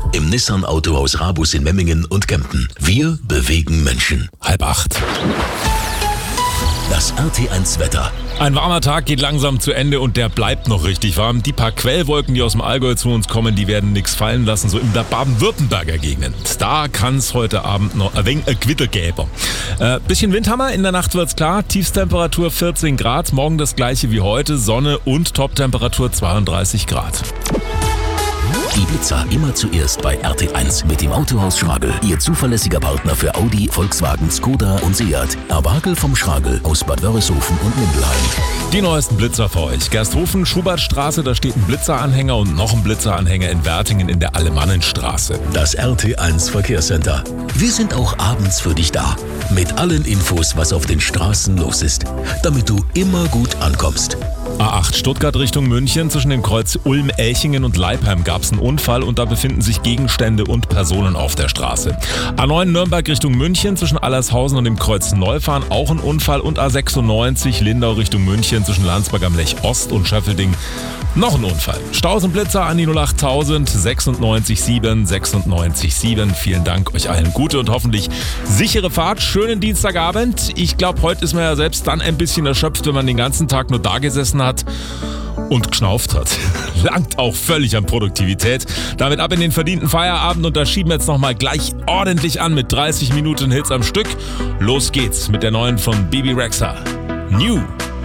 im Nissan Autohaus Rabus in Memmingen und Kempten. Wir bewegen Menschen. 7:30. Das RT1 Wetter. Ein warmer Tag geht langsam zu Ende und der bleibt noch richtig warm. Die paar Quellwolken, die aus dem Allgäu zu uns kommen, die werden nichts fallen lassen, so in der Baden-Württemberger Gegend. Da kann es heute Abend noch ein wenig Gewitter geben. Bisschen Windhammer, in der Nacht wird's klar. Tiefstemperatur 14 Grad, morgen das gleiche wie heute, Sonne und Toptemperatur 32 Grad. Die Blitzer immer zuerst bei RT1 mit dem Autohaus Schragel. Ihr zuverlässiger Partner für Audi, Volkswagen, Skoda und Seat. Erwagel vom Schragel aus Bad Wörishofen und Mindelheim. Die neuesten Blitzer für euch. Gersthofen, Schubertstraße, da steht ein Blitzeranhänger und noch ein Blitzeranhänger in Wertingen in der Alemannenstraße. Das RT1 Verkehrscenter. Wir sind auch abends für dich da. Mit allen Infos, was auf den Straßen los ist. Damit du immer gut ankommst. A8 Stuttgart Richtung München. Zwischen dem Kreuz Ulm-Elchingen und Leipheim gab es einen Unfall und da befinden sich Gegenstände und Personen auf der Straße. A9 Nürnberg Richtung München. Zwischen Allershausen und dem Kreuz Neufahren auch ein Unfall. Und A96 Lindau Richtung München. Zwischen Landsberg am Lech Ost und Schöffelding noch ein Unfall. Staus und Blitzer an die 08000 96 7. Vielen Dank, euch allen gute und hoffentlich sichere Fahrt. Schönen Dienstagabend. Ich glaube, heute ist man ja selbst dann ein bisschen erschöpft, wenn man den ganzen Tag nur da gesessen hat und geschnauft hat. Langt auch völlig an Produktivität. Damit ab in den verdienten Feierabend und da schieben wir jetzt nochmal gleich ordentlich an mit 30 Minuten Hits am Stück. Los geht's mit der neuen von Bebe Rexha. New.